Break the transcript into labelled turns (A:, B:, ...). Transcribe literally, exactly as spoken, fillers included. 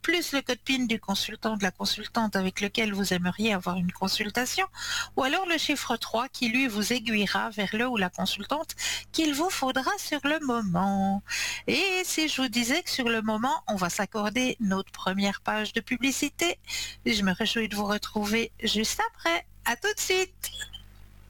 A: plus le code PIN du consultant ou de la consultante avec lequel vous aimeriez avoir une consultation, ou alors le chiffre trois qui lui vous aiguillera vers le ou la consultante qu'il vous faudra sur le moment. Et si je vous disais que sur le moment, on va s'accorder notre première page de publicité, je me réjouis de vous retrouver juste après. À tout de suite!